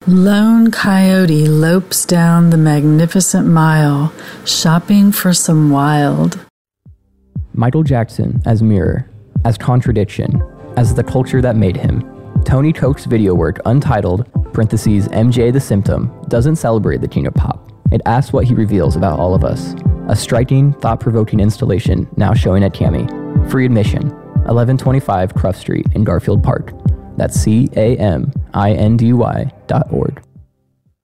Lone Coyote lopes down the magnificent mile, shopping for some wild. Michael Jackson as mirror, as contradiction, as the culture that made him. Tony Koch's video work, untitled, (MJ the Symptom), doesn't celebrate the king of pop. It asks what he reveals about all of us. A striking, thought-provoking installation now showing at CAMI. Free admission, 1125 Cruft Street in Garfield Park. That's CAMINDY.org.